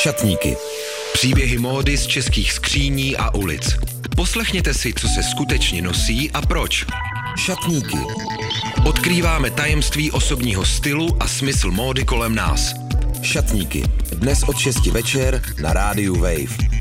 Šatníky. Příběhy módy z českých skříní a ulic. Poslechněte si, co se skutečně nosí a proč. Šatníky. Odkrýváme tajemství osobního stylu a smysl módy kolem nás. Šatníky. Dnes od 6 večer na rádiu Wave.